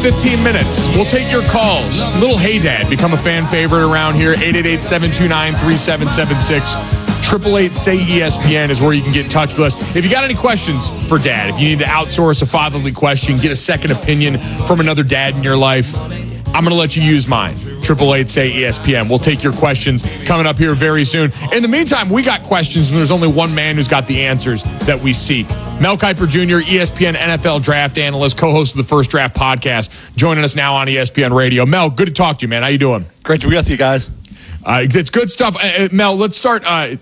15 minutes. We'll take your calls. Little Hey Dad, become a fan favorite around here. 888-729-3776. 888-SAY-ESPN is where you can get in touch with us. If you got any questions for Dad, if you need to outsource a fatherly question, get a second opinion from another dad in your life, I'm going to let you use mine. 888-SAY-ESPN. We'll take your questions coming up here very soon. In the meantime, we got questions, and there's only one man who's got the answers that we seek. Mel Kiper Jr., ESPN NFL draft analyst, co-host of the First Draft podcast, joining us now on ESPN Radio. Mel, good to talk to you, man. How you doing? Great to be with you guys. It's good stuff. Mel, let's start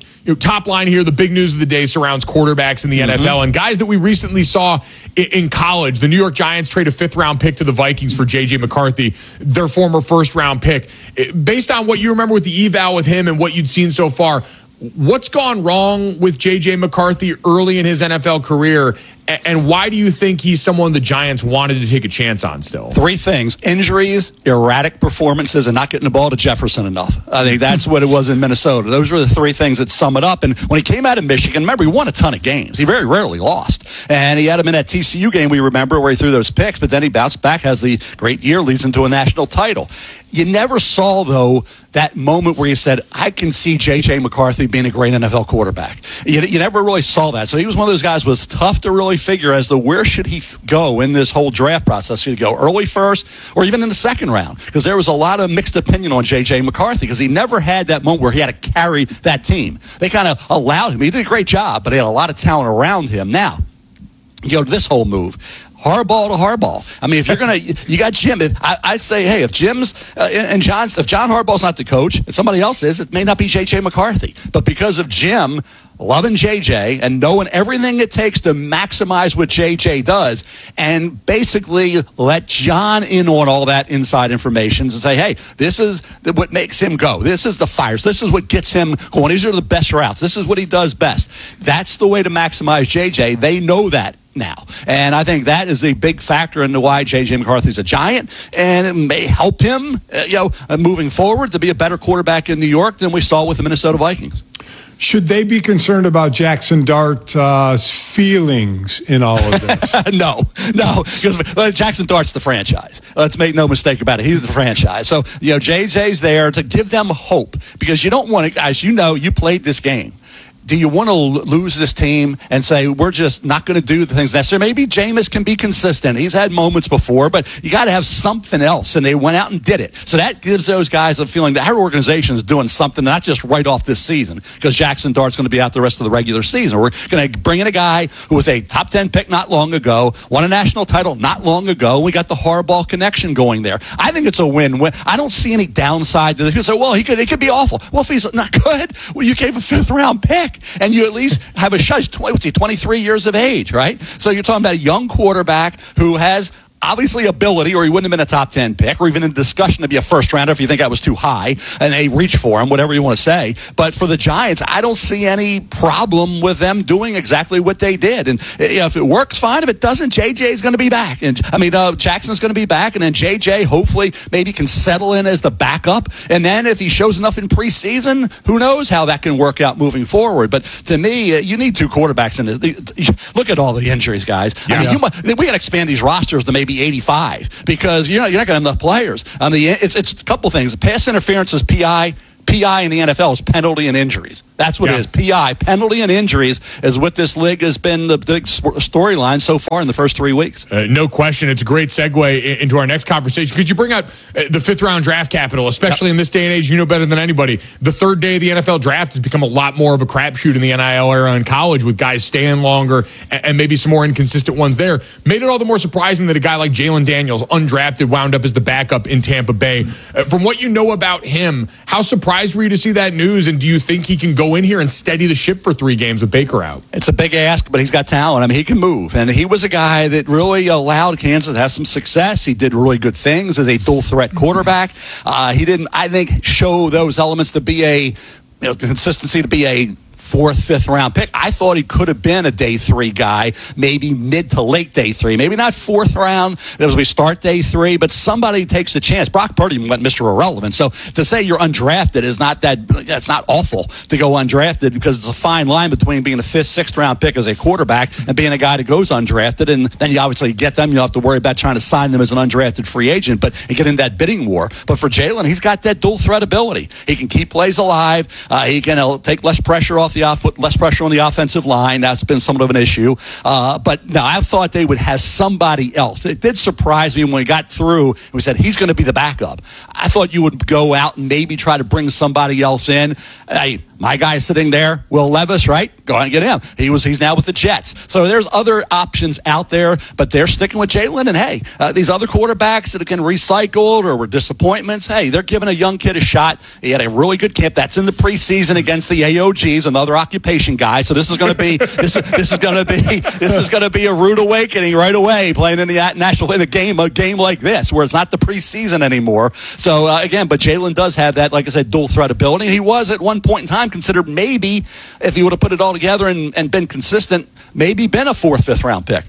top line here. The big news of the day surrounds quarterbacks in the NFL and guys that we recently saw in college. The New York Giants trade a 5th-round pick to the Vikings for J.J. McCarthy, their former first-round pick. Based on what you remember with the eval with him and what you'd seen so far, what's gone wrong with J.J. McCarthy early in his NFL career, and why do you think he's someone the Giants wanted to take a chance on still? 3 things: injuries, erratic performances, and not getting the ball to Jefferson enough. I think that's what it was in Minnesota. Those were the 3 things that sum it up. And when he came out of Michigan, remember, he won a ton of games. He very rarely lost. And he had him in that TCU game, we remember, where he threw those picks, but then he bounced back, has the great year, leads into a national title. You never saw, though, that moment where you said, I can see J.J. McCarthy being a great NFL quarterback. You never really saw that. So he was one of those guys who was tough to really figure as to where should he go in this whole draft process. Should he go early first or even in the second round? Because there was a lot of mixed opinion on J.J. McCarthy because he never had that moment where he had to carry that team. They kind of allowed him. He did a great job, but he had a lot of talent around him. Now, you go to this whole move. Hardball to hardball. I mean, if you're going to, you got Jim. I say, hey, if Jim's and John's, if John Harbaugh's not the coach, if somebody else is, it may not be J.J. McCarthy. But because of Jim loving J.J. and knowing everything it takes to maximize what J.J. does, and basically let John in on all that inside information and say, hey, this is what makes him go. This is the fires. This is what gets him going. These are the best routes. This is what he does best. That's the way to maximize J.J. They know that now. And I think that is a big factor into why J.J. McCarthy's a Giant, and it may help him moving forward to be a better quarterback in New York than we saw with the Minnesota Vikings. Should they be concerned about Jackson Dart's feelings in all of this? No, because Jackson Dart's the franchise. Let's make no mistake about it. He's the franchise. So, JJ's there to give them hope, because you don't want to, as you know, you played this game. Do you want to lose this team and say, we're just not going to do the things necessary? Maybe Jameis can be consistent. He's had moments before, but you got to have something else, and they went out and did it. So that gives those guys a feeling that our organization is doing something, not just right off this season, because Jackson Dart's going to be out the rest of the regular season. We're going to bring in a guy who was a top 10 pick not long ago, won a national title not long ago. We got the Harbaugh connection going there. I think it's a win-win. I don't see any downside to this. You say, well, he could be awful. Well, if he's not good, well, you gave a 5th-round pick. And you at least have a shot. He's 23 years of age, right? So you're talking about a young quarterback who has obviously ability, or he wouldn't have been a top 10 pick, or even in discussion to be a first rounder if you think that was too high, and they reach for him, whatever you want to say. But for the Giants, I don't see any problem with them doing exactly what they did. And if it works, fine. If it doesn't, JJ's going to be back. And Jackson's going to be back, and then JJ hopefully maybe can settle in as the backup. And then if he shows enough in preseason, who knows how that can work out moving forward. But to me, you need 2 quarterbacks in this. Look at all the injuries, guys. Yeah. I mean, we got to expand these rosters to maybe 85, because you're not going to have enough players. It's a couple things. Pass interference is PI. PI in the NFL is penalty and injuries. That's what it is. PI, penalty and injuries, is what this league has been the big storyline so far in the first 3 weeks. No question. It's a great segue into our next conversation, because you bring up the 5th-round draft capital, especially in this day and age. You know better than anybody. The 3rd day of the NFL draft has become a lot more of a crapshoot in the NIL era in college, with guys staying longer and maybe some more inconsistent ones there. Made it all the more surprising that a guy like Jalen Daniels, undrafted, wound up as the backup in Tampa Bay. From what you know about him, how surprised were you to see that news, and do you think he can go in here and steady the ship for 3 games with Baker out? It's a big ask, but he's got talent. I mean, he can move, and he was a guy that really allowed Kansas to have some success. He did really good things as a dual-threat quarterback. He didn't, I think, show those elements to be a consistency, to be a 4th, 5th round pick. I thought he could have been a day 3 guy, maybe mid to late day 3, maybe not 4th round as we start day 3, but somebody takes a chance. Brock Purdy went Mr. Irrelevant. So to say you're undrafted is that's not awful to go undrafted, because it's a fine line between being a 5th, 6th round pick as a quarterback and being a guy that goes undrafted. And then you obviously get them. You don't have to worry about trying to sign them as an undrafted free agent, but and get in that bidding war. But for Jalen, he's got that dual threat ability. He can keep plays alive. He can take less pressure on the offensive line. That's been somewhat of an issue. But no, I thought they would have somebody else. It did surprise me when we got through and we said he's going to be the backup. I thought you would go out and maybe try to bring somebody else in. Hey, my guy sitting there, Will Levis, right? Go ahead and get him. He's now with the Jets. So there's other options out there, but they're sticking with Jalen. And hey, these other quarterbacks that can recycled or were disappointments, hey, they're giving a young kid a shot. He had a really good camp. That's in the preseason against the AOGs, another occupation guy. So this is going to be this is going to be a rude awakening right away, playing in a game like this where it's not the preseason anymore. So again, but Jalen does have that, like I said, dual threat ability. He was at one point in time considered, maybe if he would have put it all together and been consistent, maybe been a 4th, 5th round pick.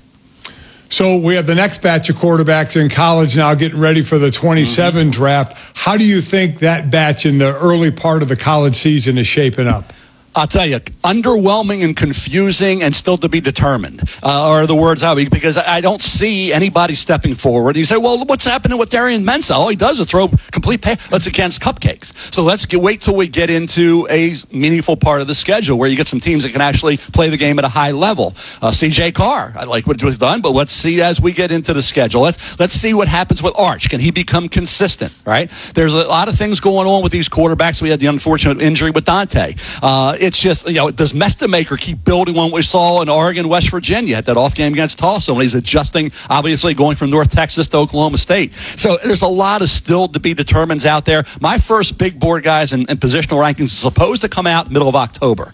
So we have the next batch of quarterbacks in college now getting ready for the 27 draft. How do you think that batch in the early part of the college season is shaping up? I'll tell you, underwhelming and confusing and still to be determined are the words out, because I don't see anybody stepping forward. You say, well, what's happening with Darian Mensah? All he does is throw complete that's against cupcakes. So let's wait till we get into a meaningful part of the schedule where you get some teams that can actually play the game at a high level. C.J. Carr, I like what he's done, but let's see as we get into the schedule. Let's see what happens with Arch. Can he become consistent, right? There's a lot of things going on with these quarterbacks. We had the unfortunate injury with Dante. It's just, does Mestamaker keep building on what we saw in Oregon, West Virginia at that off game against Tulsa when he's adjusting, obviously going from North Texas to Oklahoma State? So there's a lot of still to be determined out there. My first big board guys and positional rankings is supposed to come out middle of October.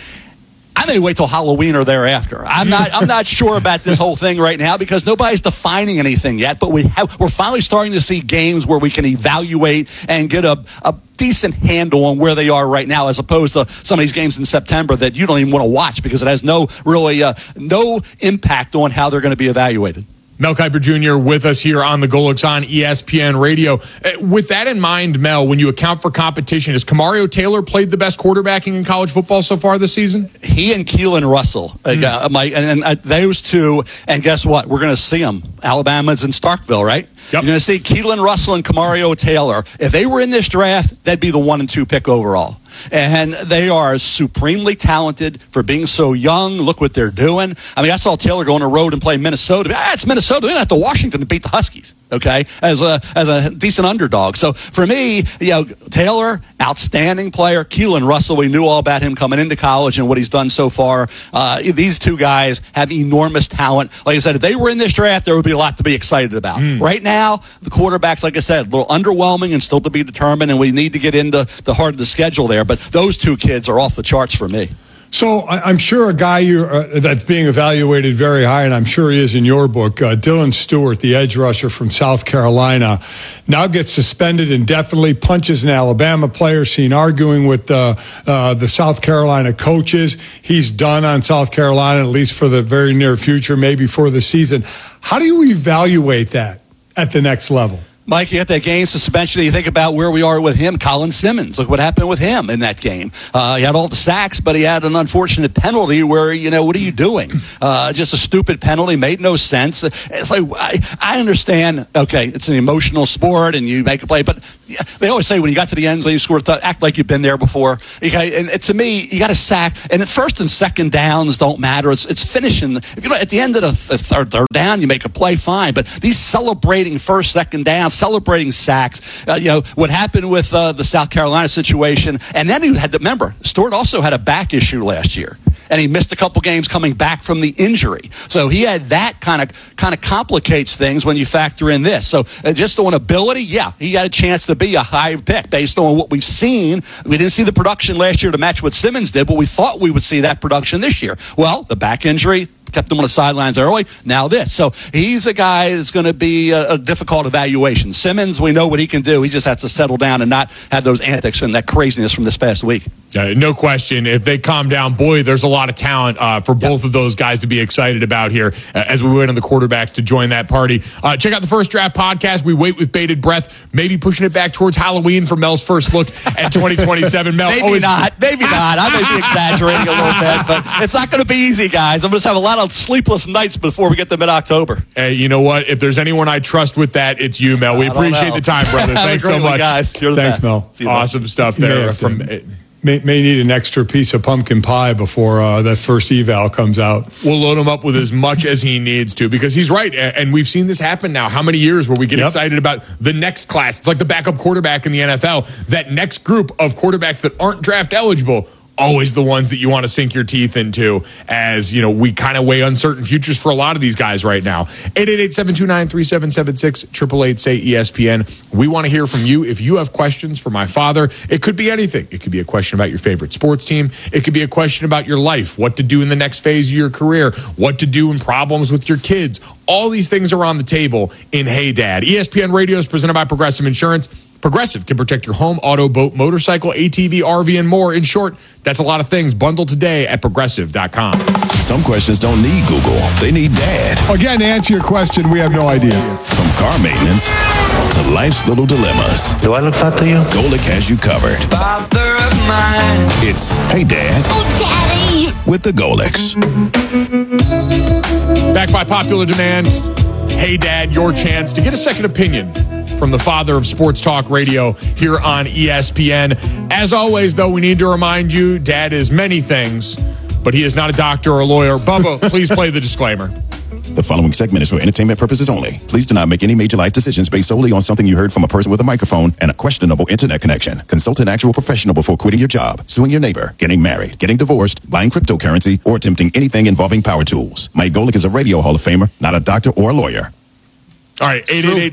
I may wait till Halloween or thereafter. I'm not sure about this whole thing right now because nobody's defining anything yet. But we're finally starting to see games where we can evaluate and get a decent handle on where they are right now, as opposed to some of these games in September that you don't even want to watch because it has no impact on how they're going to be evaluated. Mel Kiper Jr. with us here on the Golics on ESPN Radio. With that in mind, Mel, when you account for competition, has Kamario Taylor played the best quarterbacking in college football so far this season? He and Keelan Russell, Mike, and those two, and guess what? We're going to see them. Alabama's in Starkville, right? Yep. You're going to see Keelan Russell and Kamario Taylor. If they were in this draft, they'd be the 1 and 2 pick overall. And they are supremely talented for being so young. Look what they're doing. I mean, I saw Taylor go on the road and play Minnesota. It's Minnesota. They don't have to Washington to beat the Huskies, okay, as a decent underdog. So for me, Taylor, outstanding player. Keelan Russell, we knew all about him coming into college and what he's done so far. These two guys have enormous talent. Like I said, if they were in this draft, there would be a lot to be excited about. Right now, the quarterbacks, like I said, a little underwhelming and still to be determined, and we need to get into the heart of the schedule there. But those two kids are off the charts for me. So I'm sure a guy that's being evaluated very high, and I'm sure he is in your book, Dylan Stewart, the edge rusher from South Carolina, now gets suspended indefinitely, punches an Alabama player, seen arguing with the South Carolina coaches. He's done on South Carolina, at least for the very near future, maybe for the season. How do you evaluate that at the next level? Mike, you got that game suspension. You think about where we are with him. Colin Simmons, look what happened with him in that game. He had all the sacks, but he had an unfortunate penalty where, what are you doing? Just a stupid penalty, made no sense. It's like, I understand, okay, it's an emotional sport and you make a play, but they always say when you got to the end zone, you score, act like you've been there before. Okay, and to me, you got to sack. And at first and second downs don't matter. It's finishing. If at the end of the third down, you make a play, fine. But these celebrating first, second down, celebrating sacks, what happened with the South Carolina situation. And then you had to remember, Stewart also had a back issue last year. And he missed a couple games coming back from the injury. So he had that kind of complicates things when you factor in this. So just on ability, yeah, he had a chance to be a high pick based on what we've seen. We didn't see the production last year to match what Simmons did, but we thought we would see that production this year. Well, the back injury kept him on the sidelines early. Now this. So he's a guy that's going to be a difficult evaluation. Simmons, we know what he can do. He just has to settle down and not have those antics and that craziness from this past week. No question. If they calm down, boy, there's a lot of talent for both of those guys to be excited about here as we wait on the quarterbacks to join that party. Check out the First Draft podcast. We wait with bated breath, maybe pushing it back towards Halloween for Mel's first look at 2027. Mel, Maybe not. I may be exaggerating a little bit, but it's not going to be easy, guys. I'm going to have a lot of sleepless nights before we get to mid-October. Hey, you know what? If there's anyone I trust with that, it's you, Mel. We appreciate the time, brother. Thanks so much. Guys. Thanks, Mel. Awesome stuff there from... May need an extra piece of pumpkin pie before that first eval comes out. We'll load him up with as much as he needs to, because he's right. And we've seen this happen now. How many years where we get excited about the next class? It's like the backup quarterback in the NFL. That next group of quarterbacks that aren't draft eligible, always the ones that you want to sink your teeth into, as you know, we kind of weigh uncertain futures for a lot of these guys right now. 888-729-3776, 888-SAY-ESPN. We want to hear from you. If you have questions for my father, it could be anything. It could be a question about your favorite sports team. It could be a question about your life, what to do in the next phase of your career, what to do in problems with your kids. All these things are on the table in Hey Dad. ESPN Radio is presented by Progressive Insurance. Progressive can protect your home, auto, boat, motorcycle, ATV, RV, and more. In short, that's a lot of things. Bundle today at Progressive.com. Some questions don't need Google. They need Dad. Again, to answer your question, we have no idea. From car maintenance to life's little dilemmas, Do I look hot to you? Golic has you covered. Father of mine. It's Hey Dad. Oh, Daddy. With the Golics. Back by popular demand, Hey Dad, your chance to get a second opinion from the father of sports talk radio here on ESPN. As always, though, we need to remind you, Dad is many things, but he is not a doctor or a lawyer. Bubba, please play the disclaimer. The following segment is for entertainment purposes only. Please do not make any major life decisions based solely on something you heard from a person with a microphone and a questionable internet connection. Consult an actual professional before quitting your job, suing your neighbor, getting married, getting divorced, buying cryptocurrency, or attempting anything involving power tools. Mike Golic is a radio Hall of Famer, not a doctor or a lawyer. All right,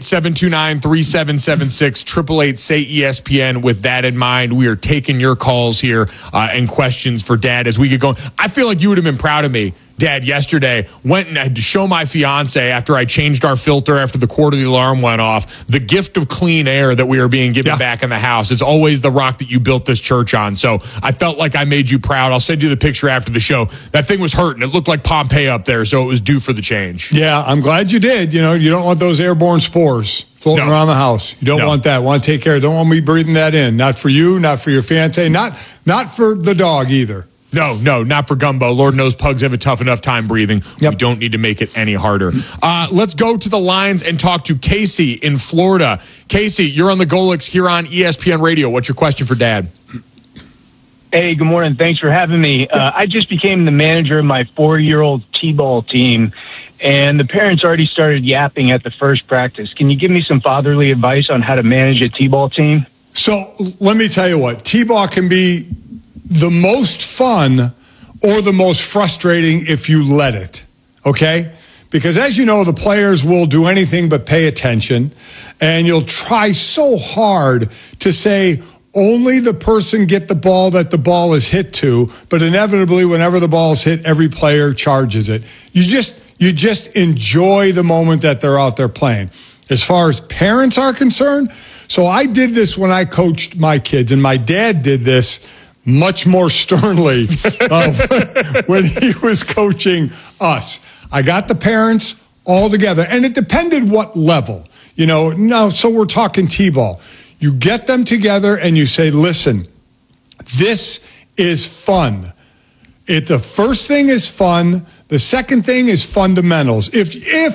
888-729-3776, 888-SAY-ESPN. With that in mind, we are taking your calls here and questions for Dad as we get going. I feel like you would have been proud of me, Dad, yesterday. Went and had to show my fiance after I changed our filter after the quarterly alarm went off, the gift of clean air that we are being given back in the house. It's always the rock that you built this church on. So I felt like I made you proud. I'll send you the picture after the show. That thing was hurting. It looked like Pompeii up there, so it was due for the change. Yeah, I'm glad you did. You know, you don't want those airborne spores floating around the house. You don't want that. Want to take care. Don't want me breathing that in. Not for you, not for your fiance, not for the dog either. No, not for Gumbo. Lord knows pugs have a tough enough time breathing. Yep. We don't need to make it any harder. Let's go to the lines and talk to Casey in Florida. Casey, you're on the Golics here on ESPN Radio. What's your question for Dad? Hey, good morning. Thanks for having me. I just became the manager of my 4-year-old T-ball team, and the parents already started yapping at the first practice. Can you give me some fatherly advice on how to manage a T-ball team? So let me tell you what, T-ball can be the most fun or the most frustrating if you let it, okay? Because as you know, the players will do anything but pay attention, and you'll try so hard to say only the person get the ball that the ball is hit to, but inevitably whenever the ball is hit, every player charges it. You just enjoy the moment that they're out there playing. As far as parents are concerned, so I did this when I coached my kids, and my dad did this much more sternly when he was coaching us. I got the parents all together, and it depended what level. You know, now, so we're talking T-ball. You get them together and you say, listen, this is fun. The first thing is fun. The second thing is fundamentals. If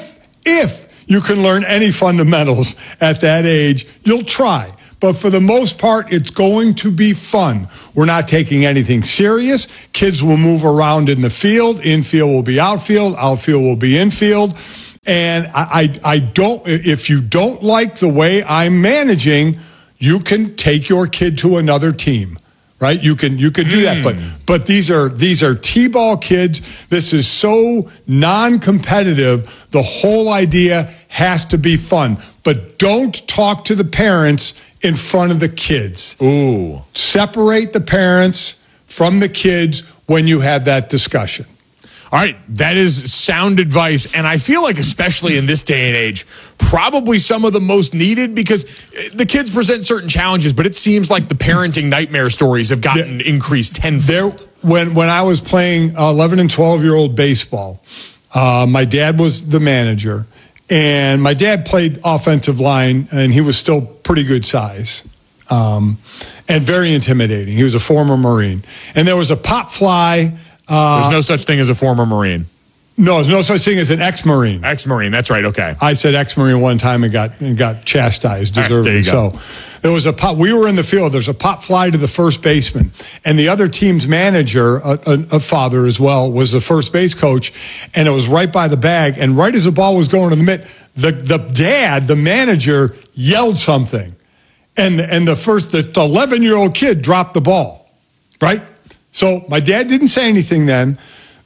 you can learn any fundamentals at that age, you'll try. But for the most part, it's going to be fun. We're not taking anything serious. Kids will move around in the field. Infield will be outfield. Outfield will be infield. And I don't, if you don't like the way I'm managing, you can take your kid to another team, right? You can do that. But these are T-ball kids. This is so non-competitive. The whole idea has to be fun. But don't talk to the parents in front of the kids. Ooh. Separate the parents from the kids when you have that discussion. All right, that is sound advice, and I feel like especially in this day and age, probably some of the most needed because the kids present certain challenges, but it seems like the parenting nightmare stories have gotten increased tenfold. When I was playing 11 and 12-year-old baseball, my dad was the manager, and my dad played offensive line, and he was still pretty good size. And very intimidating. He was a former Marine. And there was a pop fly. There's no such thing as a former Marine. No, there's no such thing as an ex-Marine. Ex-Marine, that's right, okay. I said ex-Marine one time and got chastised, deservedly. There you go. So there was a pop. We were in the field. There's a pop fly to the first baseman. And the other team's manager, a father as well, was the first base coach. And it was right by the bag. And right as the ball was going to the mitt, the dad, the manager, yelled something. And the 11-year-old kid dropped the ball, right? So my dad didn't say anything then.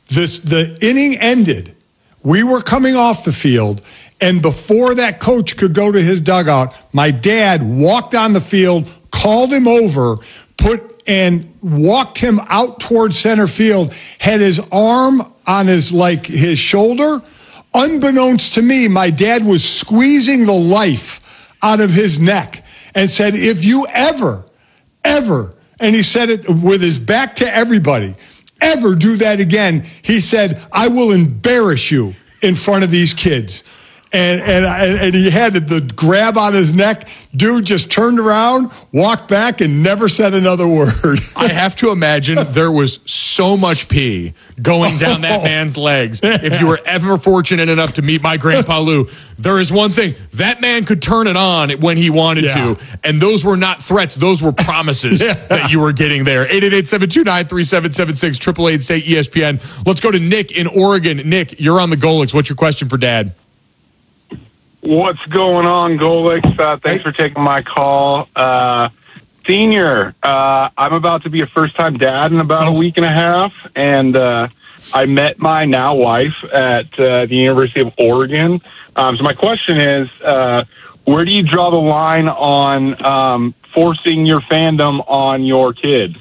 The inning ended. We were coming off the field, and before that coach could go to his dugout, my dad walked on the field, called him over, and walked him out towards center field, had his arm on his shoulder. Unbeknownst to me, my dad was squeezing the life out of his neck and said, if you ever, and he said it with his back to everybody, ever do that again, he said, I will embarrass you in front of these kids. And he had the grab on his neck. Dude just turned around, walked back, and never said another word. I have to imagine there was so much pee going down that man's legs. If you were ever fortunate enough to meet my Grandpa Lou, there is one thing. That man could turn it on when he wanted to. And those were not threats. Those were promises that you were getting there. 888-729-3776, 888-SAY-ESPN. Let's go to Nick in Oregon. Nick, you're on the Golix. What's your question for Dad? What's going on, Golix? Thanks for taking my call. Senior, I'm about to be a first-time dad in about a week and a half, and I met my now wife at the University of Oregon. So my question is, where do you draw the line on forcing your fandom on your kid?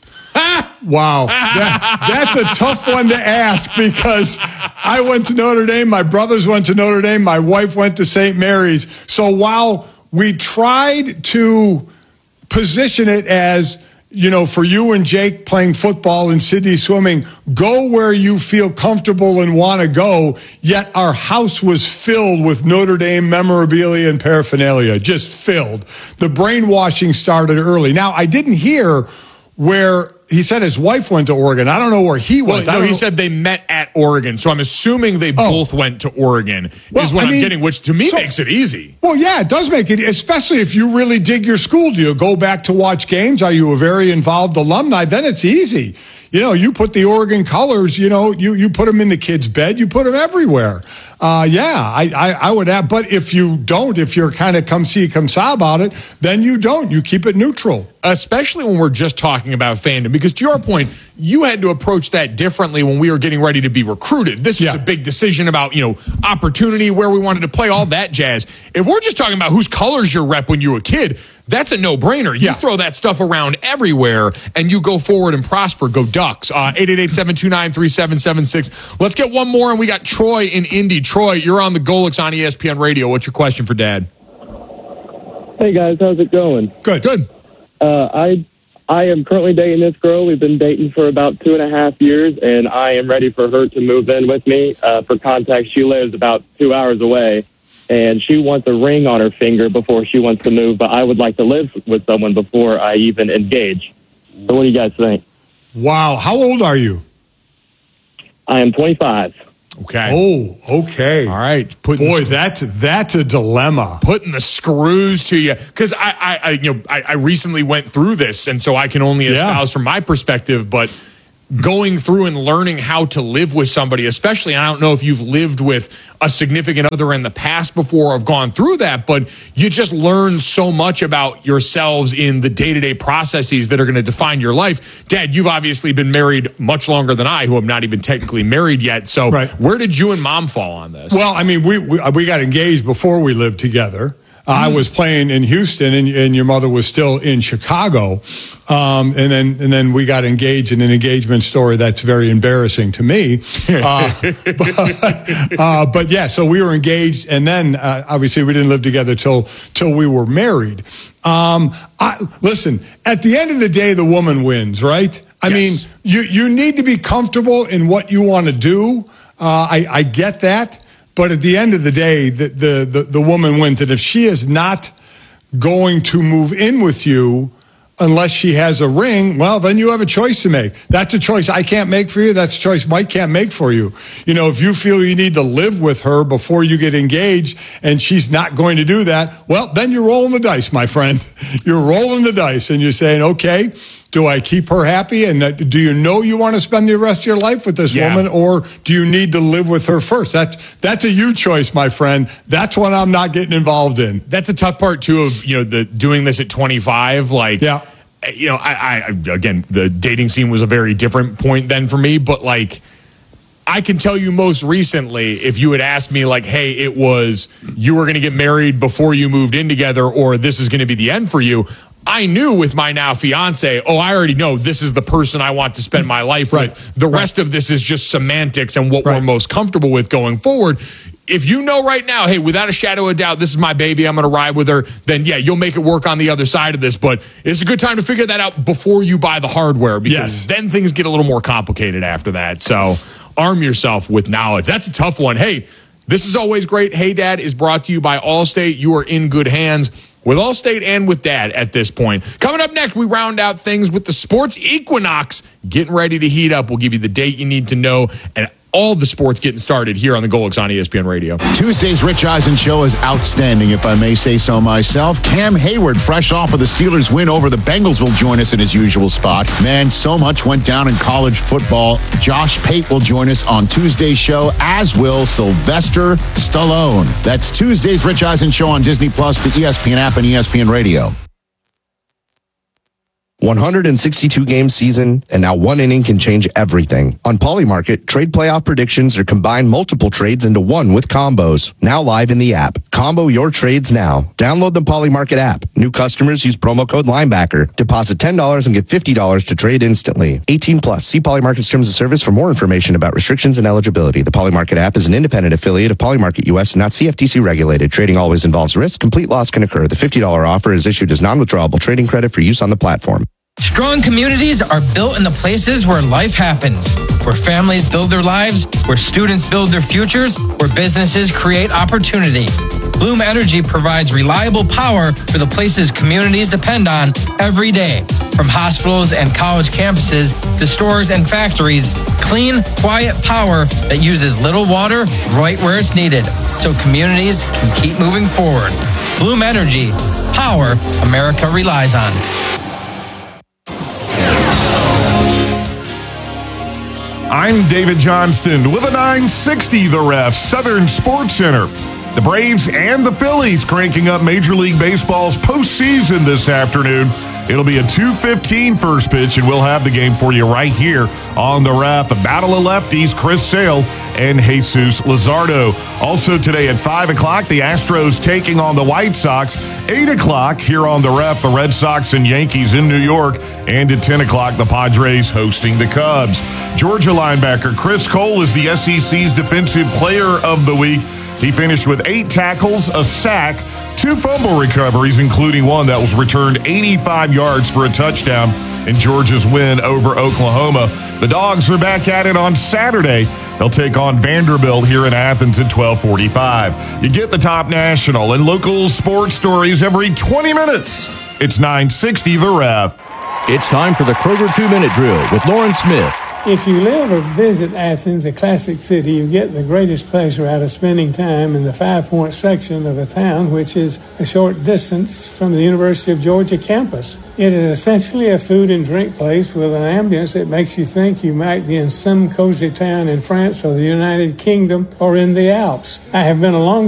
Wow. That's a tough one to ask because I went to Notre Dame, my brothers went to Notre Dame, my wife went to St. Mary's. So while we tried to position it as, for you and Jake playing football and Sydney swimming, go where you feel comfortable and want to go, yet our house was filled with Notre Dame memorabilia and paraphernalia, just filled. The brainwashing started early. Now, I didn't hear where he said his wife went to Oregon. I don't know where he went. No, he said they met at Oregon. So I'm assuming they both went to Oregon is what I'm getting, which to me makes it easy. Well, yeah, it does make it, especially if you really dig your school. Do you go back to watch games? Are you a very involved alumni? Then it's easy. You put the Oregon colors, you put them in the kid's bed, you put them everywhere. I would have, but if you don't, if you're kind of come see, come saw about it, then you don't. You keep it neutral. Especially when we're just talking about fandom, because to your point, you had to approach that differently when we were getting ready to be recruited. This was a big decision about, opportunity, where we wanted to play, all that jazz. If we're just talking about whose colors you rep when you were a kid, that's a no-brainer. You throw that stuff around everywhere, and you go forward and prosper. Go Ducks. 888-729-3776. Let's get one more, and we got Troy in Indy. Troy, you're on the Golix on ESPN Radio. What's your question for Dad? Hey, guys. How's it going? Good. I am currently dating this girl. We've been dating for about 2.5 years, and I am ready for her to move in with me. For context, she lives about 2 hours away, and she wants a ring on her finger before she wants to move, but I would like to live with someone before I even engage. So what do you guys think? Wow. How old are you? I am 25. Okay. Oh, okay. All right. Boy, that's a dilemma. Putting the screws to you, because I recently went through this, and so I can only espouse from my perspective. But going through and learning how to live with somebody, especially, and I don't know if you've lived with a significant other in the past before or have gone through that, but you just learn so much about yourselves in the day-to-day processes that are going to define your life. Dad, you've obviously been married much longer than I, who am not even technically married yet. So where did you and Mom fall on this? Well, I mean, we got engaged before we lived together. I was playing in Houston, and your mother was still in Chicago, and then we got engaged in an engagement story that's very embarrassing to me. But yeah, so we were engaged, and then obviously we didn't live together till we were married. Listen, at the end of the day, the woman wins, right? I mean, you need to be comfortable in what you want to do. I get that. But at the end of the day, the woman wins. And if she is not going to move in with you unless she has a ring, well, then you have a choice to make. That's a choice I can't make for you. That's a choice Mike can't make for you. You know, if you feel you need to live with her before you get engaged and she's not going to do that, well, then you're rolling the dice, my friend. You're rolling the dice and you're saying, okay, do I keep her happy? And do you know you want to spend the rest of your life with this woman, or do you need to live with her first? That's a you choice, my friend. That's what I'm not getting involved in. That's a tough part too of, you know, the doing this at 25. Like, you know, I again, the dating scene was a very different point then for me, but like, I can tell you most recently, if you had asked me like, hey, it was you were going to get married before you moved in together, or this is going to be the end for you, I knew with my now fiance, I already know this is the person I want to spend my life with. The rest of this is just semantics and what we're most comfortable with going forward. If you know right now, hey, without a shadow of doubt, this is my baby, I'm going to ride with her, then yeah, you'll make it work on the other side of this. But it's a good time to figure that out before you buy the hardware, because then things get a little more complicated after that. So arm yourself with knowledge. That's a tough one. Hey, this is always great. Hey Dad is brought to you by Allstate. You are in good hands with Allstate and with Dad at this point. Coming up next, we round out things with the sports equinox getting ready to heat up. We'll give you the date you need to know and all the sports getting started here on the Golix on ESPN Radio. Tuesday's Rich Eisen show is outstanding, if I may say so myself. Cam Hayward, fresh off of the Steelers' win over the Bengals, will join us in his usual spot. Man, so much went down in college football. Josh Pate will join us on Tuesday's show, as will Sylvester Stallone. That's Tuesday's Rich Eisen show on Disney+, the ESPN app, and ESPN Radio. 162-game season, and now one inning can change everything. On Polymarket, trade playoff predictions are combine multiple trades into one with combos. Now live in the app. Combo your trades now. Download the Polymarket app. New customers use promo code Linebacker. Deposit $10 and get $50 to trade instantly. 18+. See Polymarket's terms of service for more information about restrictions and eligibility. The Polymarket app is an independent affiliate of Polymarket US and not CFTC regulated. Trading always involves risk. Complete loss can occur. The $50 offer is issued as non-withdrawable trading credit for use on the platform. Strong communities are built in the places where life happens, where families build their lives, where students build their futures, where businesses create opportunity. Bloom Energy provides reliable power for the places communities depend on every day. From hospitals and college campuses to stores and factories, clean, quiet power that uses little water right where it's needed, so communities can keep moving forward. Bloom Energy, power America relies on. I'm David Johnston with a 960 The Ref, Southern Sports Center. The Braves and the Phillies cranking up Major League Baseball's postseason this afternoon. It'll be a 2:15 first pitch, and we'll have the game for you right here on The Ref. A battle of lefties, Chris Sale and Jesus Luzardo. Also today at 5 o'clock, the Astros taking on the White Sox. 8 o'clock here on The Ref, the Red Sox and Yankees in New York. And at 10 o'clock, the Padres hosting the Cubs. Georgia linebacker Chris Cole is the SEC's Defensive Player of the Week. He finished with 8 tackles, a sack, 2 fumble recoveries, including one that was returned 85 yards for a touchdown in Georgia's win over Oklahoma. The Dogs are back at it on Saturday. They'll take on Vanderbilt here in Athens at 12:45. You get the top national and local sports stories every 20 minutes. It's 960 The Ref. It's time for the Kroger 2-Minute Drill with Lauren Smith. If you live or visit Athens, a classic city, you get the greatest pleasure out of spending time in the Five Points section of the town, which is a short distance from the University of Georgia campus. It is essentially a food and drink place with an ambience that makes you think you might be in some cozy town in France or the United Kingdom or in the Alps. I have been a long